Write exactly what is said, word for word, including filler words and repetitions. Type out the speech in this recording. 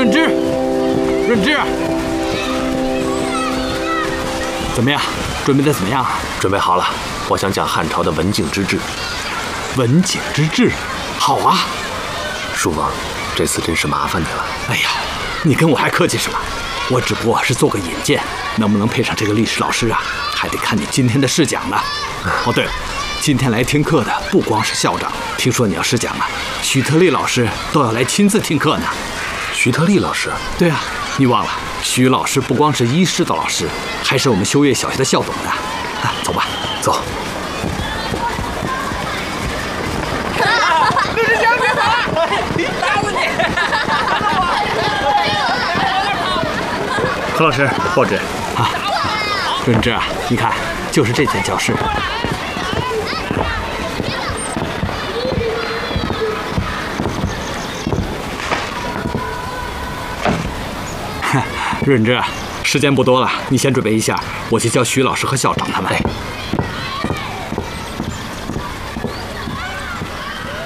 润之，润之，怎么样？准备的怎么样？ 准备好了，我想讲汉朝的文景之治。 文景之治，好啊！ 叔王，这次真是麻烦你了。 哎呀，你跟我还客气什么？我只不过是做个引荐，能不能配上这个历史老师啊，还得看你今天的试讲呢。哦，对了，今天来听课的不光是校长，听说你要试讲啊，许特立老师都要来亲自听课呢。 徐特立老师？ 对啊，你忘了，徐老师不光是医师的老师，还是我们修业小学的校董呢。啊，走吧，走。 陆志强，别跑了，打死你！ 何老师，报纸啊。润之啊，你看，就是这间教室。润之，时间不多了，你先准备一下，我去叫徐老师和校长他们。